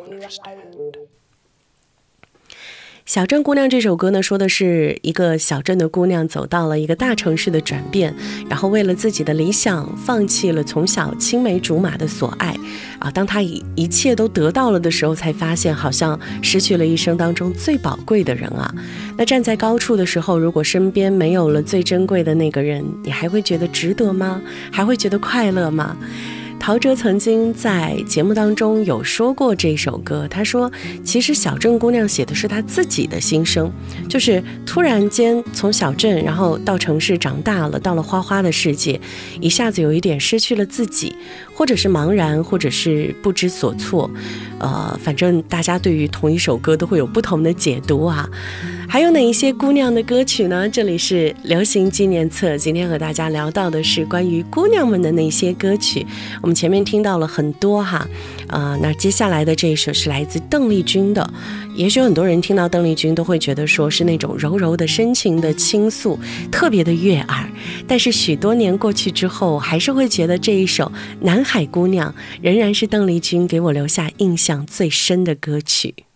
小镇姑娘这首歌呢，说的是一个小镇的姑娘走到了一个大城市的转变，然后为了自己的理想放弃了从小青梅竹马的所爱当她一切都得到了的时候，才发现好像失去了一生当中最宝贵的人那站在高处的时候，如果身边没有了最珍贵的那个人，你还会觉得值得吗？还会觉得快乐吗？陶喆曾经在节目当中有说过这首歌，他说其实小镇姑娘写的是她自己的心声，就是突然间从小镇然后到城市长大了，到了花花的世界，一下子有一点失去了自己，或者是茫然，或者是不知所措，反正大家对于同一首歌都会有不同的解读还有哪一些姑娘的歌曲呢？这里是流行纪念册，今天和大家聊到的是关于姑娘们的那些歌曲。我们前面听到了很多那接下来的这一首是来自邓丽君的。也许很多人听到邓丽君都会觉得说是那种柔柔的深情的倾诉，特别的悦耳，但是许多年过去之后，还是会觉得这一首《南海姑娘》仍然是邓丽君给我留下印象最深的歌曲。